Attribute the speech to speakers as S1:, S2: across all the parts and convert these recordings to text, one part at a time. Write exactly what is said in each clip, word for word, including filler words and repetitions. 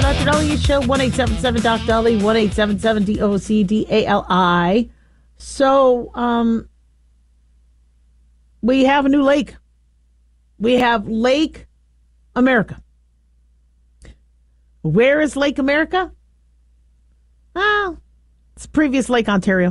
S1: Doctor Dolly Show, one eight seven seven Doc Dolly, one eight seven seven D O C D A L I. So, um, we have a new lake. We have Lake America. Where is Lake America? Well, it's previous Lake Ontario.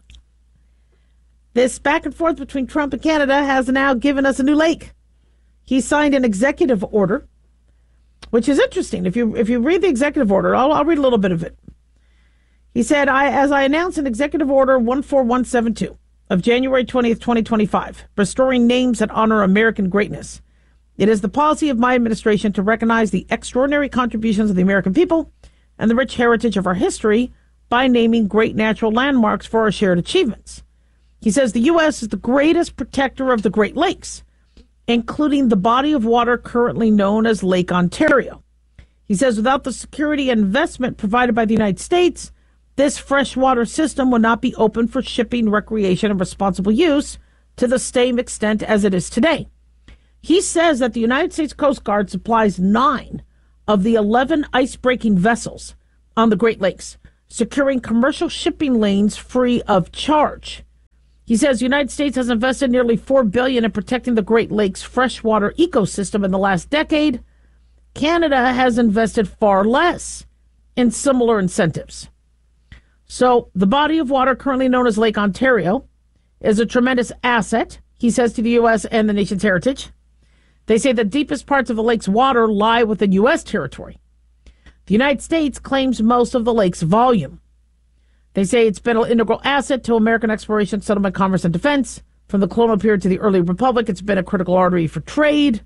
S1: This back and forth between Trump and Canada has now given us a new lake. He signed an executive order, which is interesting. If you if you read the executive order, I'll, I'll read a little bit of it. He said, I, as I announced in Executive Order one four one seven two of January twentieth, twenty twenty-five, restoring names that honor American greatness. It is the policy of my administration to recognize the extraordinary contributions of the American people and the rich heritage of our history by naming great natural landmarks for our shared achievements. He says the U S is the greatest protector of the Great Lakes, including the body of water currently known as Lake Ontario. He says without the security and investment provided by the United States, this freshwater system would not be open for shipping, recreation, and responsible use to the same extent as it is today. He says that the United States Coast Guard supplies nine of the eleven ice-breaking vessels on the Great Lakes, securing commercial shipping lanes free of charge. He says the United States has invested nearly four billion dollars in protecting the Great Lakes freshwater ecosystem in the last decade. Canada has invested far less in similar incentives. So the body of water currently known as Lake Ontario is a tremendous asset, he says, to the U S and the nation's heritage. They say the deepest parts of the lake's water lie within U S territory. The United States claims most of the lake's volume. They say it's been an integral asset to American exploration, settlement, commerce, and defense. From the colonial period to the early republic, it's been a critical artery for trade.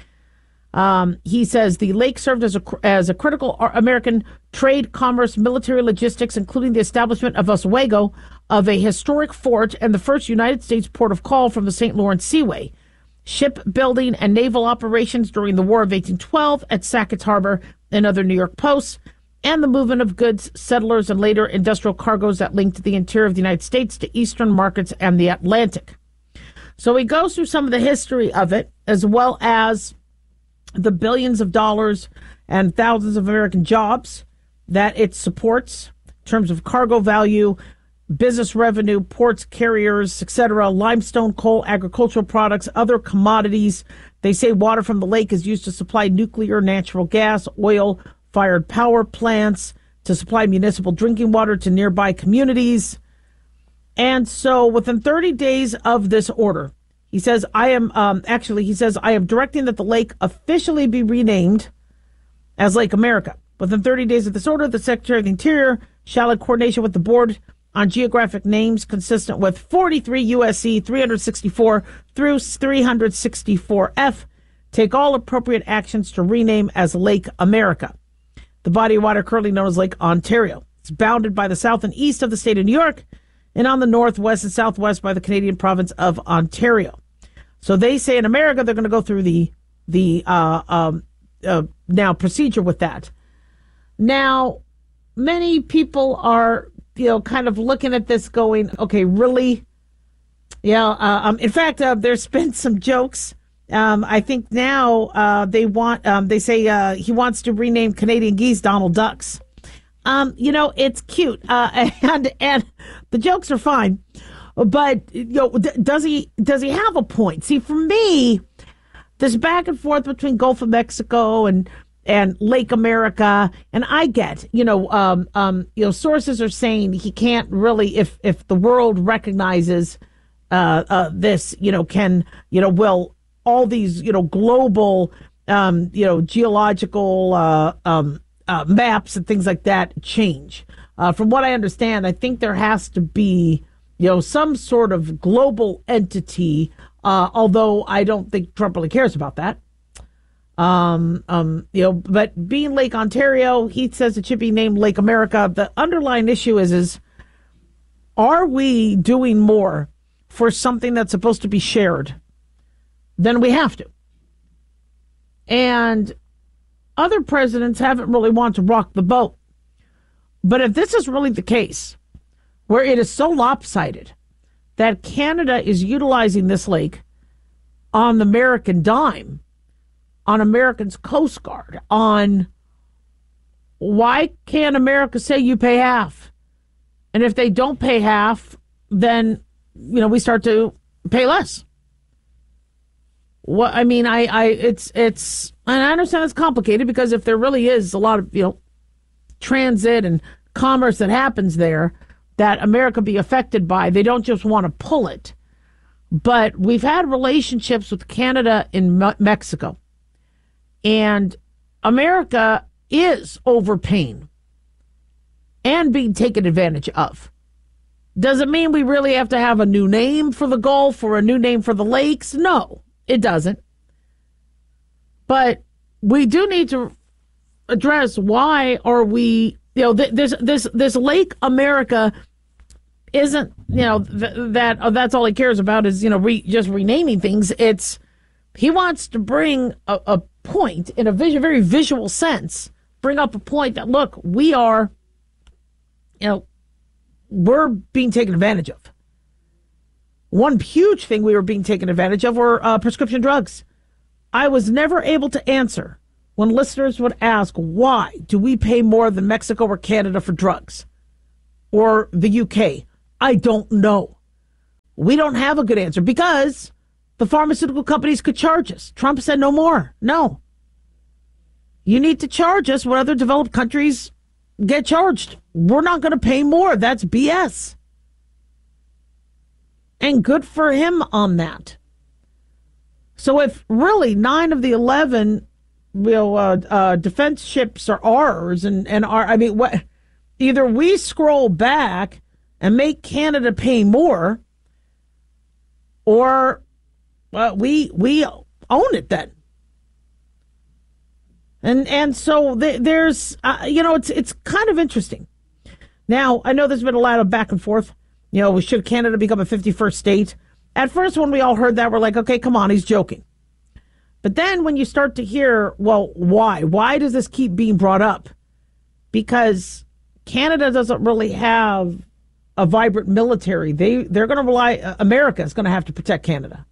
S1: Um, he says the lake served as a, as a critical American trade, commerce, military logistics, including the establishment of Oswego, of a historic fort and the first United States port of call from the Saint Lawrence Seaway. Shipbuilding and naval operations during the War of eighteen twelve at Sackett's Harbor and other New York posts, and the movement of goods, settlers, and later industrial cargoes that linked the interior of the United States to eastern markets and the Atlantic. So he goes through some of the history of it, as well as the billions of dollars and thousands of American jobs that it supports in terms of cargo value, business revenue, ports, carriers, et cetera, limestone, coal, agricultural products, other commodities. They say water from the lake is used to supply nuclear, natural gas, oil, fired power plants, to supply municipal drinking water to nearby communities. And so within thirty days of this order, he says, I am, um, actually, he says, I am directing that the lake officially be renamed as Lake America. Within thirty days of this order, the Secretary of the Interior shall, in coordination with the Board on Geographic Names consistent with forty-three U S C three sixty-four through three sixty-four F, take all appropriate actions to rename as Lake America. The body of water currently known as Lake Ontario. It's bounded by the south and east of the state of New York and on the northwest and southwest by the Canadian province of Ontario. So they say in America they're going to go through the the uh, um, uh, now procedure with that. Now, many people are, you know, kind of looking at this going, okay, really? Yeah. Uh, um, in fact, uh, there's been some jokes. Um, I think now uh, they want, um, they say uh, he wants to rename Canadian geese Donald Ducks. Um, you know, it's cute, uh, and and the jokes are fine, but you know, d- does he does he have a point? See, for me, this back and forth between Gulf of Mexico and and Lake America, and I get, you know, um, um, you know, sources are saying he can't really, if if the world recognizes uh, uh, this, you know, can, you know, will all these, you know, global, um, you know, geological uh, um, uh, maps and things like that change. Uh, from what I understand, I think there has to be, you know, some sort of global entity, uh, although I don't think Trump really cares about that. Um, um, you know, but being Lake Ontario, he says it should be named Lake America. The underlying issue is, is are we doing more for something that's supposed to be shared than we have to? And other presidents haven't really wanted to rock the boat. But if this is really the case, where it is so lopsided that Canada is utilizing this lake on the American dime, on Americans' Coast Guard, on why can't America say you pay half? And if they don't pay half, then, you know, we start to pay less. What I mean, I, I, it's, it's, and I understand it's complicated because if there really is a lot of, you know, transit and commerce that happens there that America be affected by, they don't just want to pull it. But we've had relationships with Canada and Me- Mexico, and America is overpaying and being taken advantage of. Does it mean we really have to have a new name for the Gulf or a new name for the lakes? No, it doesn't. But we do need to address why are we, you know, th- this this this Lake America isn't, you know, th- that uh, that's all he cares about is, you know, re- just renaming things. It's he wants to bring a, a point in a vision, very visual sense, bring up a point that, look, we are, you know, we're being taken advantage of. One huge thing we were being taken advantage of were uh, prescription drugs. I was never able to answer when listeners would ask, why do we pay more than Mexico or Canada for drugs? Or the U K? I don't know. We don't have a good answer because the pharmaceutical companies could charge us. Trump said no more. No. You need to charge us what other developed countries get charged. We're not going to pay more. That's B S. And good for him on that. So if really nine of the eleven will uh, uh, defense ships are ours and, and are, I mean, what? Either we scroll back and make Canada pay more, or uh, we we own it then. And and so th- there's, uh, you know, it's it's kind of interesting. Now, I know there's been a lot of back and forth. You know, should Canada become a fifty-first state? At first, when we all heard that, we're like, okay, come on, he's joking. But then when you start to hear, well, why? Why does this keep being brought up? Because Canada doesn't really have a vibrant military. They, they're going to rely, uh, America is going to have to protect Canada.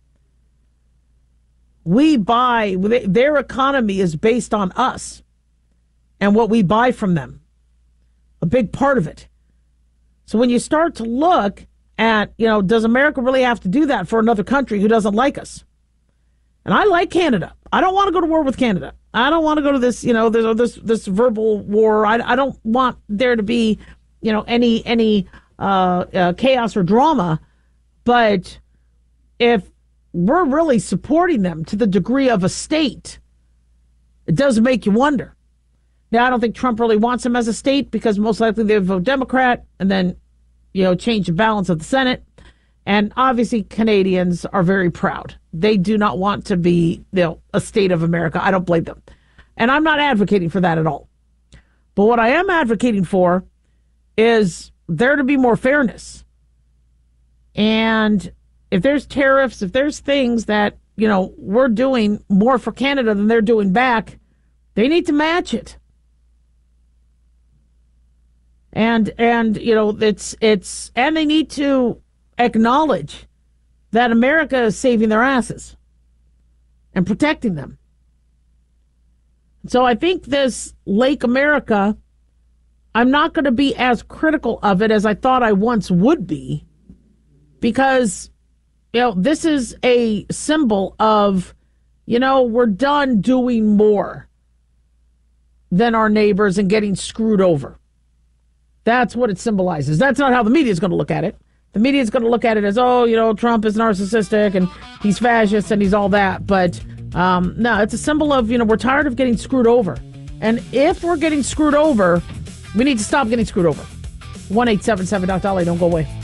S1: We buy, their economy is based on us and what we buy from them. A big part of it. So when you start to look at, you know, does America really have to do that for another country who doesn't like us? And I like Canada. I don't want to go to war with Canada. I don't want to go to this, you know, this this, this verbal war. I, I don't want there to be, you know, any any uh, uh, chaos or drama. But if we're really supporting them to the degree of a state, it does make you wonder. Now, I don't think Trump really wants them as a state because most likely they would vote Democrat and then, you know, change the balance of the Senate. And obviously, Canadians are very proud. They do not want to be, you know, a state of America. I don't blame them. And I'm not advocating for that at all. But what I am advocating for is there to be more fairness. And if there's tariffs, if there's things that, you know, we're doing more for Canada than they're doing back, they need to match it. And, and you know, it's, it's, and they need to acknowledge that America is saving their asses and protecting them. So I think this Lake America, I'm not going to be as critical of it as I thought I once would be, because, you know, this is a symbol of, you know, we're done doing more than our neighbors and getting screwed over. That's what it symbolizes. That's not how the media is going to look at it. The media is going to look at it as, oh, you know, Trump is narcissistic and he's fascist and he's all that. But um, no, it's a symbol of, you know, we're tired of getting screwed over. And if we're getting screwed over, we need to stop getting screwed over. one eight seven seven Doc Dolly. Don't go away.